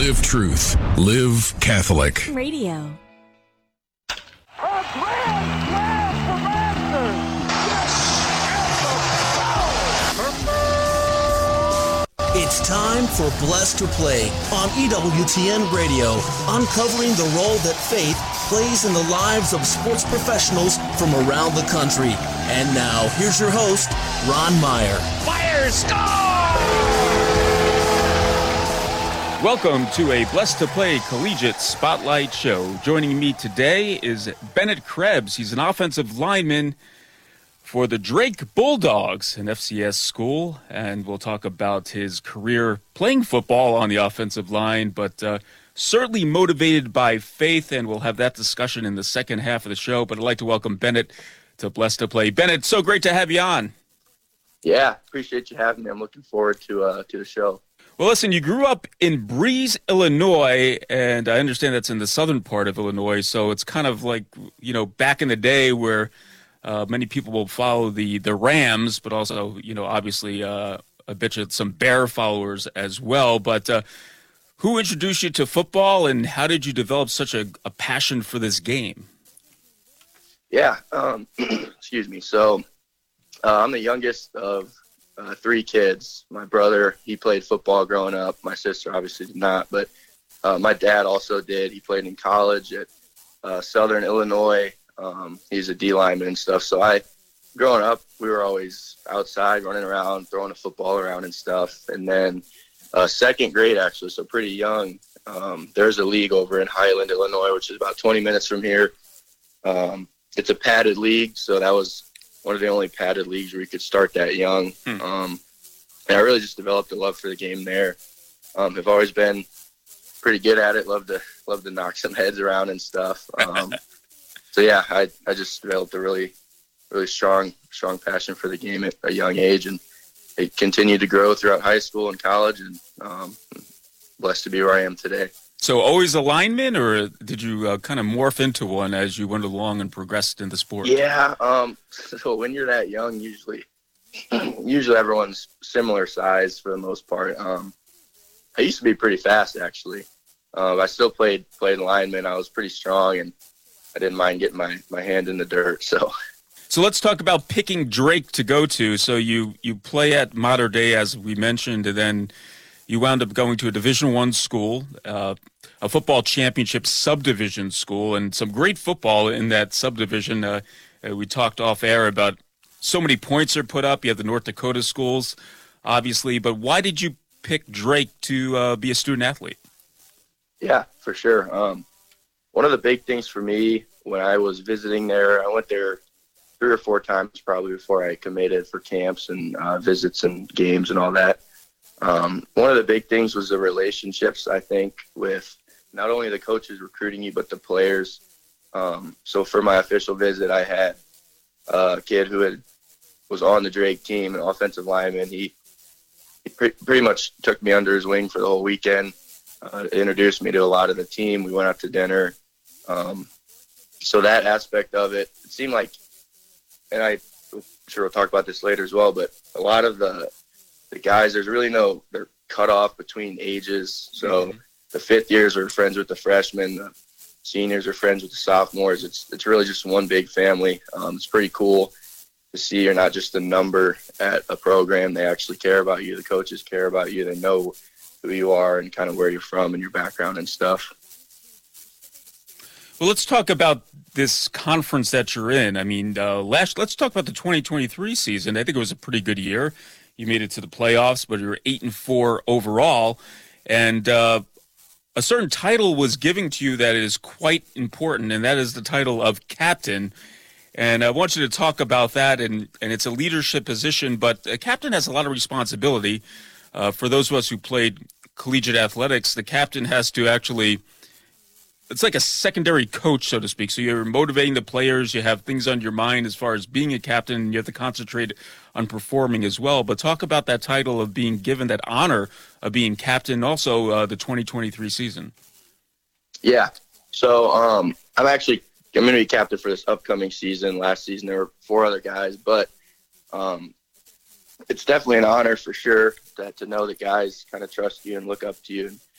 Live truth. Live Catholic. Radio. A grand slam for Masters. Yes, It's time for Blessed to Play on EWTN Radio, uncovering the role that faith plays in the lives of sports professionals from around the country. And now, here's your host, Ron Meyer. Fire, score! Welcome to a Blessed to Play Collegiate Spotlight Show. Joining me today is Bennett Krebs. He's an offensive lineman for the Drake Bulldogs, an FCS school, and we'll talk about his career playing football on the offensive line, but certainly motivated by faith, and we'll have that discussion in the second half of the show. But I'd like to welcome Bennett to Blessed to Play. Bennett, so great to have you on. Yeah, appreciate you having me. I'm looking forward to the show. Well, listen, you grew up in Breese, Illinois, and I understand that's in the southern part of Illinois, so it's kind of like, you know, back in the day where many people will follow the Rams, but also, you know, obviously a bit of some Bear followers as well. But who introduced you to football, and how did you develop such a passion for this game? Yeah, excuse me. So I'm the youngest of three kids. My brother, he played football growing up. My sister obviously did not, but my dad also did. He played in college at Southern Illinois. He's a D lineman and stuff. So growing up, we were always outside running around, throwing a football around and stuff. And then second grade, actually, so pretty young, there's a league over in Highland, Illinois, which is about 20 minutes from here. It's a padded league, so that was one of the only padded leagues where you could start that young. And I really just developed a love for the game there. I've always been pretty good at it. Love to knock some heads around and stuff. So yeah, I just developed a really, really strong passion for the game at a young age, and it continued to grow throughout high school and college, and blessed to be where I am today. So always a lineman, or did you kind of morph into one as you went along and progressed in the sport? Yeah, so when you're that young, usually everyone's similar size for the most part. I used to be pretty fast, actually. I still played lineman. I was pretty strong, and I didn't mind getting my hand in the dirt. So let's talk about picking Drake to go to. So you play at Mater Dei, as we mentioned, and then you wound up going to a Division I school, a football championship subdivision school, and some great football in that subdivision. We talked off air about so many points are put up. You have the North Dakota schools, obviously, but why did you pick Drake to be a student athlete? Yeah, for sure. One of the big things for me when I was visiting there, I went there 3 or 4 times probably before I committed for camps and visits and games and all that. One of the big things was the relationships, I think, with not only the coaches recruiting you, but the players. So for my official visit, I had a kid who was on the Drake team, an offensive lineman. He pretty much took me under his wing for the whole weekend, introduced me to a lot of the team. We went out to dinner. So that aspect of it seemed like, and I'm sure we'll talk about this later as well, but a lot of the guys, there's really they're cut off between ages. So the fifth years are friends with the freshmen, the seniors are friends with the sophomores. It's really just one big family. It's pretty cool to see you're not just a number at a program. They actually care about you. The coaches care about you. They know who you are and kind of where you're from and your background and stuff. Well, let's talk about this conference that you're in. I mean, let's talk about the 2023 season. I think it was a pretty good year. You made it to the playoffs, but you were 8-4 overall. And a certain title was given to you that is quite important, and that is the title of captain. And I want you to talk about that, and it's a leadership position, but a captain has a lot of responsibility. For those of us who played collegiate athletics, the captain has to actually, it's like a secondary coach, so to speak. So you're motivating the players, you have things on your mind as far as being a captain, and you have to concentrate on performing as well. But talk about that title of being given that honor of being captain, also the 2023 season. Yeah. So I'm going to be captain for this upcoming season. Last season there were 4 other guys, but it's definitely an honor for sure to know that guys kind of trust you and look up to you. And